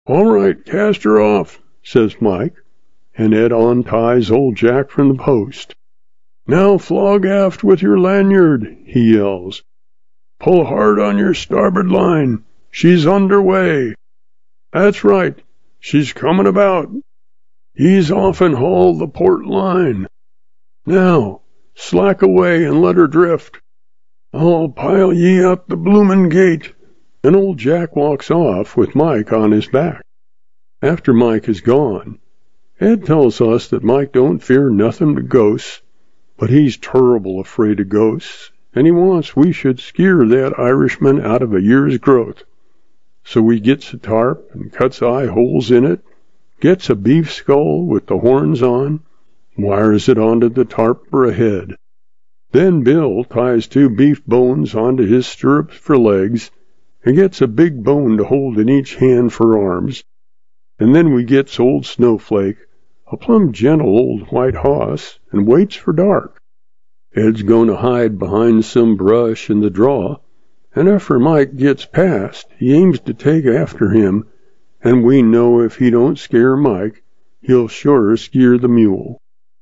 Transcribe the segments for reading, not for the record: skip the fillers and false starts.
"All right, cast her off," says Mike, and Ed unties old Jack from the post. "Now flog aft with your lanyard," he yells. "Pull hard on your starboard line. She's under way. That's right, she's coming about. Ease off and haul the port line. Now, slack away and let her drift. I'll pile ye up the bloomin' gate." And old Jack walks off with Mike on his back. After Mike is gone, Ed tells us that Mike don't fear nothing but ghosts, but he's terrible afraid of ghosts, and he wants we should skeer that Irishman out of a year's growth. So we gets a tarp and cuts eye holes in it, gets a beef skull with the horns on, wires it onto the tarp for a head. Then Bill ties 2 beef bones onto his stirrups for legs, and gets a big bone to hold in each hand for arms. And then we gets old Snowflake, a plumb gentle old white hoss, and waits for dark. Ed's going to hide behind some brush in the draw, and after Mike gets past, he aims to take after him, and we know if he don't scare Mike, he'll sure scare the mule.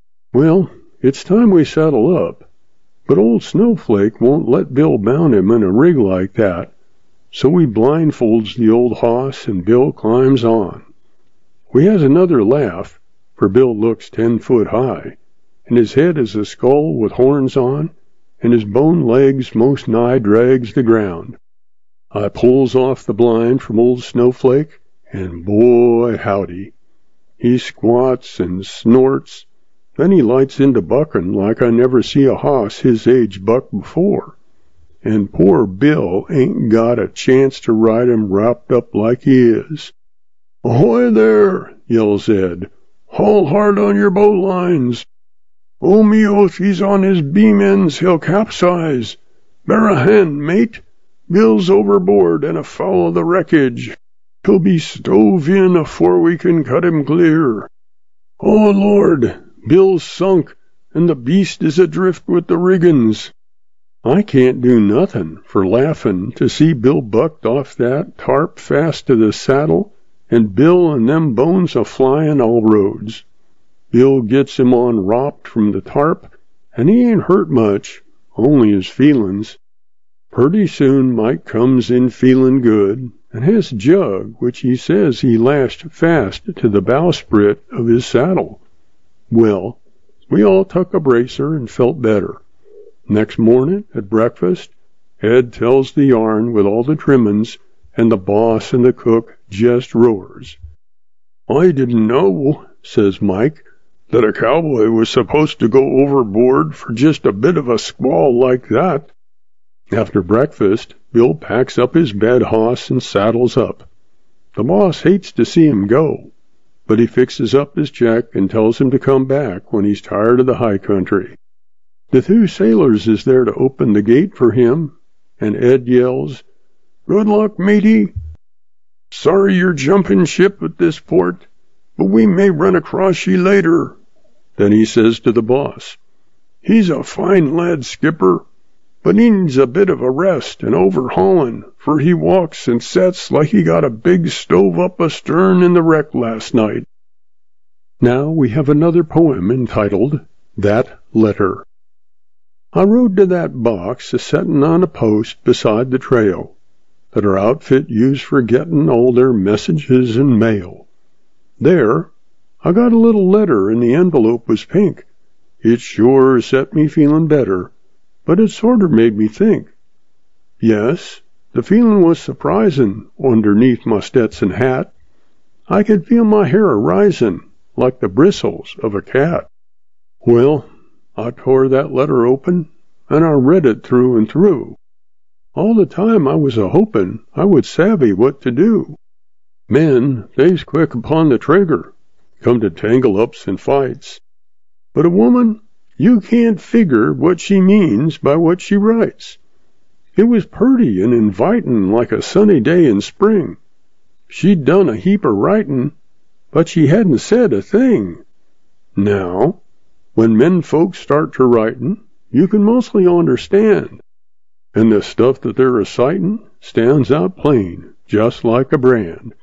Well, it's time we settle up, but old Snowflake won't let Bill bound him in a rig like that, so we blindfolds the old hoss and Bill climbs on. We has another laugh, for Bill looks 10 foot high, and his head is a skull with horns on, and his bone legs most nigh drags the ground. I pulls off the blind from old Snowflake, and boy howdy, he squats and snorts, then he lights into bucking like I never see a hoss his age buck before. And poor Bill ain't got a chance to ride him wrapped up like he is. "Ahoy there!" yells Ed. "Haul hard on your bowlines. Oh, me oath, he's on his beam ends, he'll capsize. Bear a hand, mate. Bill's overboard and afoul of the wreckage. He'll be stove in afore we can cut him clear. Oh, Lord, Bill's sunk, and the beast is adrift with the riggins." I can't do nothing for laughing to see Bill bucked off that tarp fast to the saddle, and Bill and them bones a-flying all roads. Bill gets him on ropped from the tarp, and he ain't hurt much, only his feelin's. Purty soon Mike comes in feelin' good, and has Jug, which he says he lashed fast to the bowsprit of his saddle. Well, we all took a bracer and felt better. Next morning, at breakfast, Ed tells the yarn with all the trimmin's, and the boss and the cook just roars. "I didn't know," says Mike, "that a cowboy was supposed to go overboard for just a bit of a squall like that." After breakfast, Bill packs up his bed hoss and saddles up. The boss hates to see him go, but he fixes up his check and tells him to come back when he's tired of the high country. The 2 sailors is there to open the gate for him, and Ed yells, "Good luck, matey. Sorry you're jumping ship at this port, but we may run across ye later." Then he says to the boss, "He's a fine lad, skipper, but he needs a bit of a rest and overhauling, for he walks and sets like he got a big stove up astern in the wreck last night." Now we have another poem entitled, That Letter. I rode to that box a-settin' on a post beside the trail that our outfit used for gettin' all their messages and mail. There, I got a little letter and the envelope was pink. It sure set me feelin' better, but it sorter made me think. Yes, the feelin' was surprisin' underneath my Stetson hat. I could feel my hair a-risin' like the bristles of a cat. Well, I tore that letter open, and I read it through and through. All the time I was a-hopin' I would savvy what to do. Men, they's quick upon the trigger, come to tangle-ups and fights. But a woman, you can't figure what she means by what she writes. It was purty and invitin' like a sunny day in spring. She'd done a heap of writin', but she hadn't said a thing. Now, when men folks start to writin', you can mostly understand, and the stuff that they're recitin' stands out plain, just like a brand.